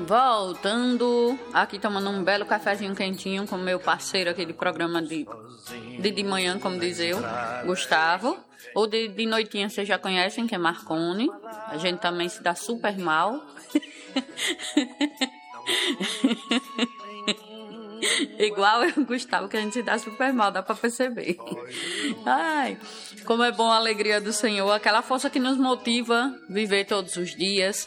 Voltando, aqui tomando um belo cafezinho quentinho com meu parceiro aqui de programa de manhã, como diz eu, Gustavo. Ou de noitinha vocês já conhecem, que é Marconi. A gente também se dá super mal. Igual eu, Gustavo, que a gente se dá super mal, dá pra perceber. Ai, como é bom a alegria do Senhor, aquela força que nos motiva a viver todos os dias.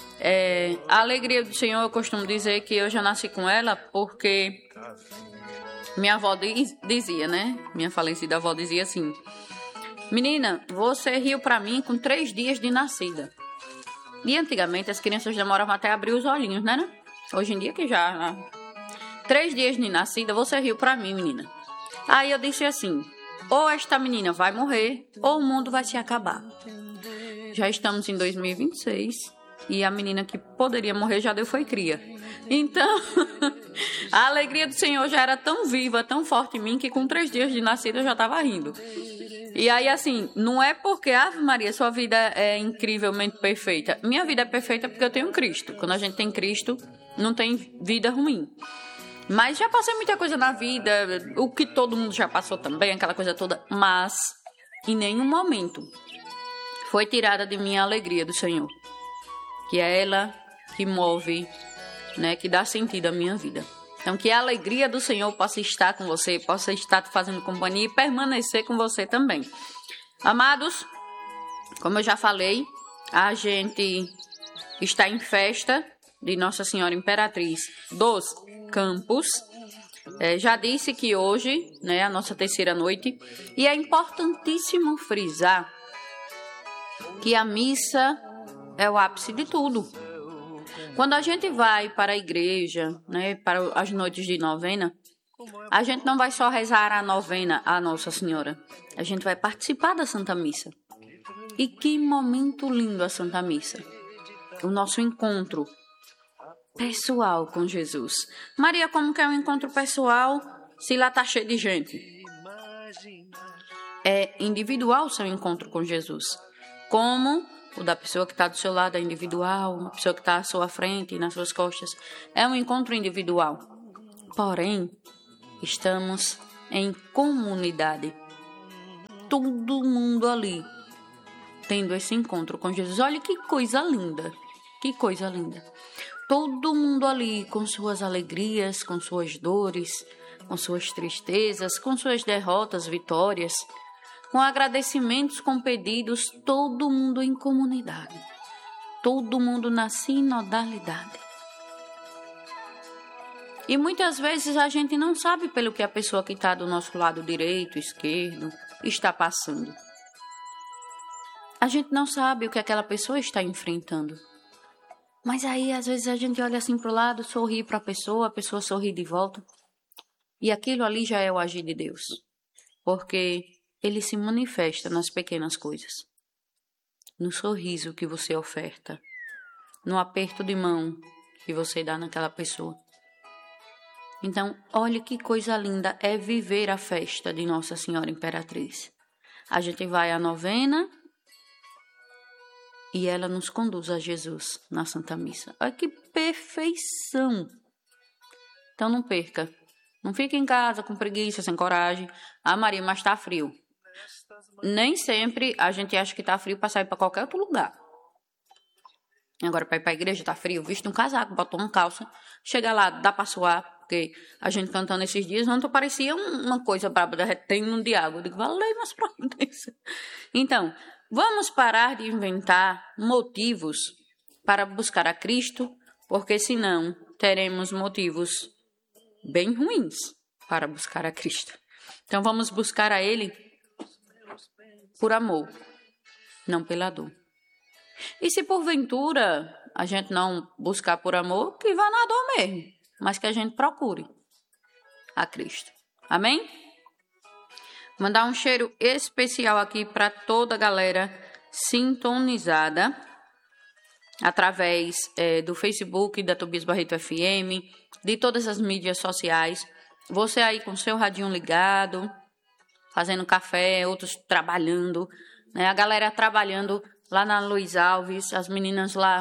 A alegria do Senhor, eu costumo dizer que eu já nasci com ela porque minha avó dizia, né? Minha falecida avó dizia assim: menina, você riu pra mim com 3 dias de nascida. E antigamente as crianças demoravam até abrir os olhinhos, né? Hoje em dia que já... 3 dias de nascida, você riu pra mim, menina. Aí eu disse assim: ou esta menina vai morrer, ou o mundo vai se acabar. Já estamos em 2026 e a menina que poderia morrer já deu foi cria. Então, a alegria do Senhor já era tão viva, tão forte em mim, que com 3 dias de nascida eu já estava rindo. E aí, assim, não é porque, Ave Maria, sua vida é incrivelmente perfeita. Minha vida é perfeita porque eu tenho Cristo. Quando a gente tem Cristo, não tem vida ruim. Mas já passei muita coisa na vida, o que todo mundo já passou também, aquela coisa toda. Mas, em nenhum momento, foi tirada de mim a alegria do Senhor. Que é ela que move, né, que dá sentido à minha vida. Então, que a alegria do Senhor possa estar com você, possa estar te fazendo companhia e permanecer com você também. Amados, como eu já falei, a gente está em festa de Nossa Senhora Imperatriz dos Campos. Já disse que hoje, né, a nossa terceira noite, e é importantíssimo frisar que a missa é o ápice de tudo. Quando a gente vai para a igreja, né, para as noites de novena, a gente não vai só rezar a novena à Nossa Senhora. A gente vai participar da Santa Missa. E que momento lindo a Santa Missa. O nosso encontro pessoal com Jesus. Maria, como que é um encontro pessoal se lá está cheio de gente? É individual o seu encontro com Jesus. Como o da pessoa que está do seu lado é individual, a pessoa que está à sua frente e nas suas costas. É um encontro individual. Porém, estamos em comunidade. Todo mundo ali tendo esse encontro com Jesus. Olha que coisa linda. Que coisa linda. Todo mundo ali com suas alegrias, com suas dores, com suas tristezas, com suas derrotas, vitórias, com agradecimentos, com pedidos, todo mundo em comunidade. Todo mundo na sinodalidade. E muitas vezes a gente não sabe pelo que a pessoa que está do nosso lado direito, esquerdo, está passando. A gente não sabe o que aquela pessoa está enfrentando. Mas aí, às vezes, a gente olha assim para o lado, sorri para a pessoa sorri de volta. E aquilo ali já é o agir de Deus. Porque Ele se manifesta nas pequenas coisas. No sorriso que você oferta. No aperto de mão que você dá naquela pessoa. Então, olhe que coisa linda é viver a festa de Nossa Senhora Imperatriz. A gente vai à novena e ela nos conduz a Jesus na Santa Missa. Olha que perfeição! Então não perca. Não fique em casa com preguiça, sem coragem. Ah, Maria, mas está frio. Nem sempre a gente acha que está frio para sair para qualquer outro lugar. Agora, para ir para a igreja está frio, viste um casaco, botou uma calça, chega lá, dá para suar, porque a gente cantando esses dias, ontem parecia uma coisa braba derretendo de água. Eu digo, valeu, mas providência. Então, vamos parar de inventar motivos para buscar a Cristo, porque senão teremos motivos bem ruins para buscar a Cristo. Então vamos buscar a Ele por amor, não pela dor. E se porventura a gente não buscar por amor, que vá na dor mesmo, mas que a gente procure a Cristo. Amém? Mandar um cheiro especial aqui para toda a galera sintonizada através do Facebook da Tobias Barreto FM, de todas as mídias sociais. Você aí com seu radinho ligado, fazendo café, outros trabalhando, né? A galera trabalhando lá na Luiz Alves, as meninas lá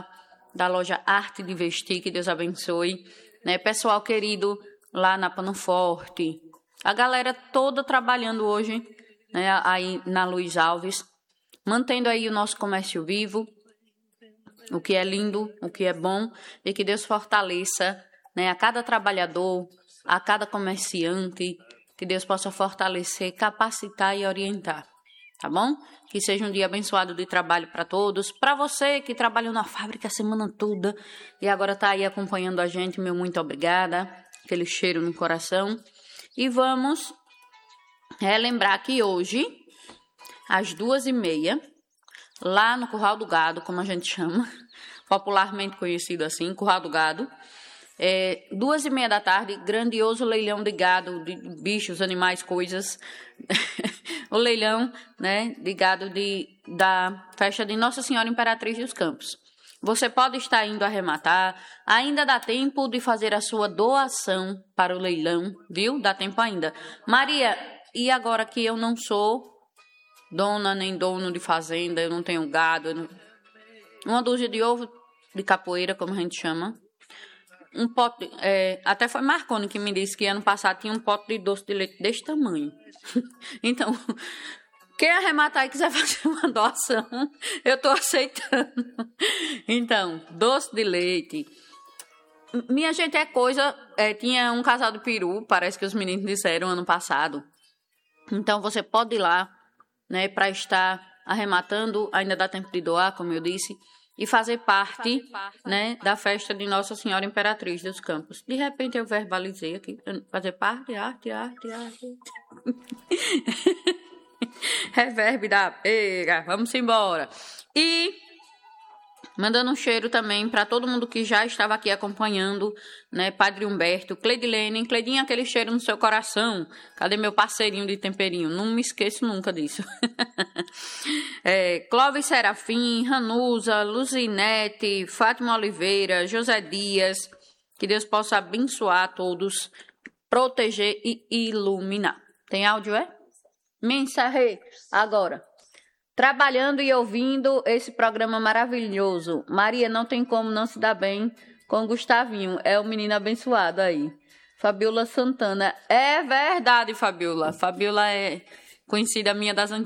da loja Arte de Vestir, que Deus abençoe, né? Pessoal querido lá na Pano Forte, a galera toda trabalhando hoje, né? Aí na Luiz Alves, mantendo aí o nosso comércio vivo, o que é lindo, o que é bom, e que Deus fortaleça, né, a cada trabalhador, a cada comerciante, que Deus possa fortalecer, capacitar e orientar, tá bom? Que seja um dia abençoado de trabalho para todos. Para você que trabalhou na fábrica a semana toda e agora está aí acompanhando a gente, meu muito obrigada, aquele cheiro no coração. E vamos relembrar que hoje, às 2h30, lá no Curral do Gado, como a gente chama, popularmente conhecido assim, Curral do Gado, 2h30 da tarde, grandioso leilão de gado, de bichos, animais, coisas, o leilão, né, de gado da festa de Nossa Senhora Imperatriz dos Campos. Você pode estar indo arrematar, ainda dá tempo de fazer a sua doação para o leilão, viu? Dá tempo ainda. Maria, e agora que eu não sou dona nem dono de fazenda, eu não tenho gado, uma dúzia de ovo de capoeira, como a gente chama, um pote, até foi Marconi que me disse que ano passado tinha um pote de doce de leite desse tamanho. Então, quem arrematar e quiser fazer uma doação, eu estou aceitando. Então, doce de leite. Minha gente, tinha um casal de peru, parece que os meninos disseram ano passado. Então, você pode ir lá, né, para estar arrematando, ainda dá tempo de doar, como eu disse, e fazer parte, né, da festa de Nossa Senhora Imperatriz dos Campos. De repente eu verbalizei aqui, fazer parte, arte. Reverb da pega, vamos embora. E mandando um cheiro também para todo mundo que já estava aqui acompanhando, né? Padre Humberto, Cleidilene, Cleidinha, aquele cheiro no seu coração. Cadê meu parceirinho de temperinho? Não me esqueço nunca disso. Clóvis Serafim, Ranusa, Luzinete, Fátima Oliveira, José Dias. Que Deus possa abençoar a todos, proteger e iluminar. Tem áudio, Me encerrei agora. Trabalhando e ouvindo esse programa maravilhoso. Maria, não tem como não se dar bem com o Gustavinho. É o menino abençoado aí. Fabiola Santana. É verdade, Fabiola. Fabiola é conhecida minha das antigas.